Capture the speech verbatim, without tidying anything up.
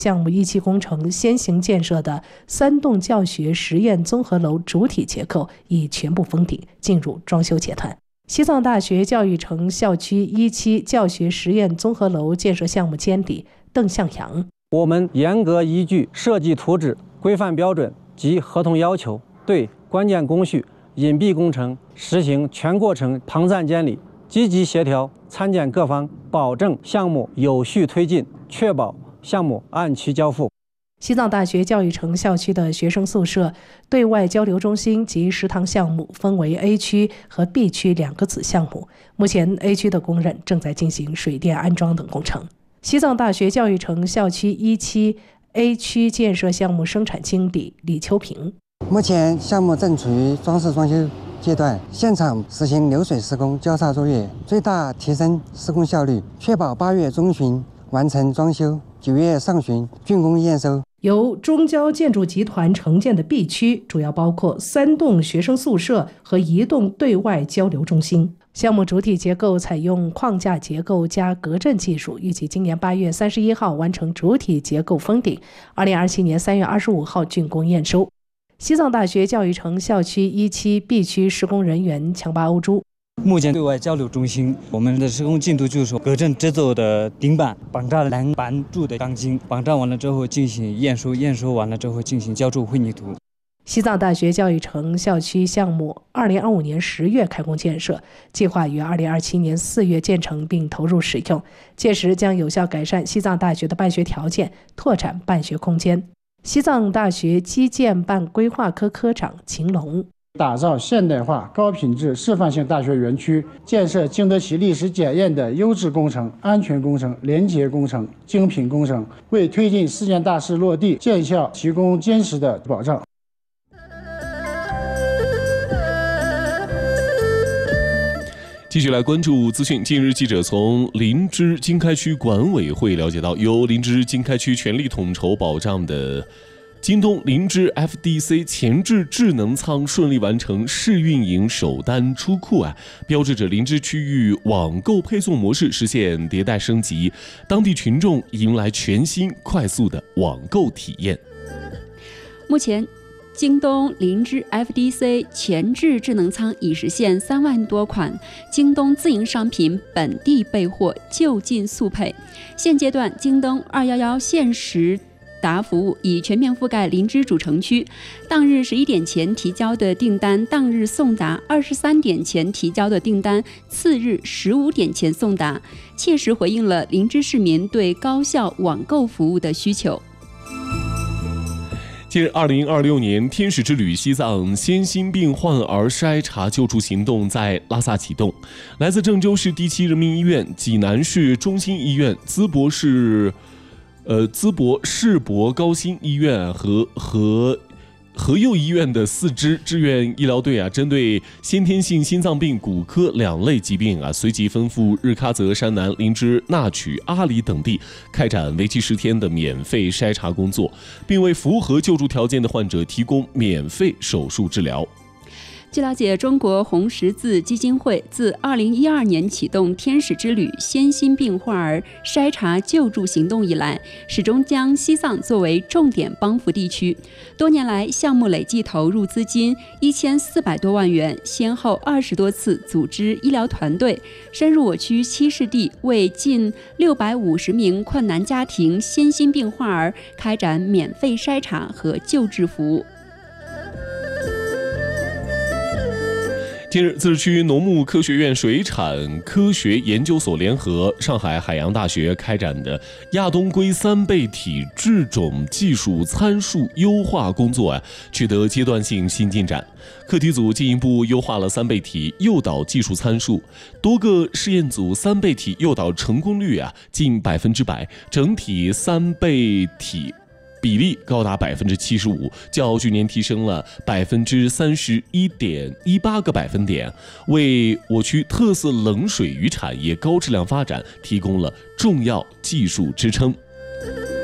项目一期工程先行建设的三栋教学实验综合楼主体结构已全部封顶，进入装修阶段。西藏大学教育城校区一期教学实验综合楼建设项目监理邓向阳： 我们严格依据设计图纸、规范标准及合同要求，对关键工序、隐蔽工程实行全过程旁站监理，积极协调参建各方，保证项目有序推进，确保项目按期交付。 西藏大学教育城校区的学生宿舍、对外交流中心及食堂项目分为 A 区和 B 区两个子项目。目前 A 区的工人正在进行水电安装等工程。西藏大学教育城校区一期 A 区建设项目生产经理李秋平： 目前项目正处于装饰装修阶段，现场实行流水施工交叉作业，最大提升施工效率，确保八月中旬完成装修，九月上旬竣工验收。 由中交建筑集团承建的 B 区主要包括三栋学生宿舍和一栋对外交流中心。项目主体结构采用框架结构加隔震技术，预计今年八月三十一号完成主体结构封顶，二零二七年三月二十五号竣工验收。西藏大学教育城校区一期 B 区施工人员强巴欧珠： 目前对外交流中心，我们的施工进度就是说，隔震制作的顶板绑扎栏板柱的钢筋，绑扎完了之后进行验收，验收完了之后进行浇筑混凝土。 西藏大学教育城校区项目二零二五年十月开工建设，计划于二零二七年四月建成并投入使用，届时将有效改善西藏大学的办学条件，拓展办学空间。西藏大学基建办规划科科长秦龙： 打造现代化、高品质示范性大学园区，建设经得起历史检验的优质工程、安全工程、廉洁工程、精品工程，为推进四件大事落地建效提供坚实的保障。 继续来关注资讯。近日，记者从林芝经开区管委会了解到，由林芝经开区全力统筹保障的京东林芝 F D C 前置智能仓顺利完成试运营首单出库啊，标志着林芝区域网购配送模式实现迭代升级，当地群众迎来全新快速的网购体验。 目前京东林芝 F D C 前置智能仓已实现三万多款京东自营商品本地备货就近速配。现阶段，京东二一一限时达服务已全面覆盖林芝主城区，当日十一点前提交的订单，当日送达；二十三点前提交的订单，次日十五点前送达，切实回应了林芝市民对高效网购服务的需求。 近日，二零二六年天使之旅西藏先心病患儿筛查救助行动在拉萨启动。来自郑州市第七人民医院、济南市中心医院、淄博市、呃淄博市博高新医院和和和佑医院的四支志愿医疗队啊，针对先天性心脏病、骨科两类疾病啊，随即吩咐日喀则、山南、林芝、纳曲、阿里等地开展为期十天的免费筛查工作，并为符合救助条件的患者提供免费手术治疗。 据了解，中国红十字基金会自二零一二年启动天使之旅先心病患儿筛查救助行动以来，始终将西藏作为重点帮扶地区。多年来，项目累计投入资金一千四百多万元，先后二十多次组织医疗团队深入我区七市地，为近六百五十名困难家庭先心病患儿开展免费筛查和救治服务。 近日，自治区农牧科学院水产科学研究所联合上海海洋大学开展的亚东龟三倍体质种技术参数优化工作啊，取得阶段性新进展。课题组进一步优化了三倍体诱导技术参数，多个试验组三倍体诱导成功率啊近百分之百，整体三倍体比例高达百分之七十五，较去年提升了百分之三十一点一八个百分点，为我区特色冷水鱼产业高质量发展提供了重要技术支撑。